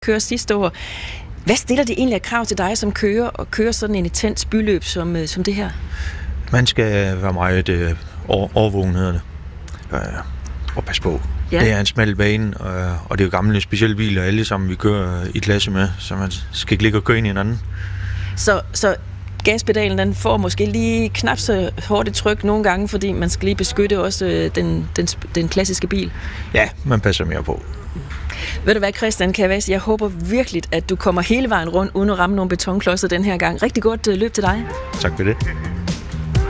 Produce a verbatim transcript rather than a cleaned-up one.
kører sidste år. Hvad stiller det egentlig af krav til dig som kører og kører sådan en intens byløb som, øh, som det her? Man skal være meget øh, overvågen, hedder det. Øh, og pas på. Ja. Det er en smal bane, øh, og det er jo gamle specielle biler, alle sammen vi kører i klasse med, så man skal ikke ligge og køre ind i hinanden. Så, så gaspedalen den får måske lige knap så hårdt et tryk nogle gange, fordi man skal lige beskytte også øh, den, den, den klassiske bil? Ja, man passer mere på. Ved du hvad, Christian Cavazzi, jeg håber virkelig, at du kommer hele vejen rundt uden at ramme nogle betonklodser den her gang. Rigtig godt løb til dig. Tak for det.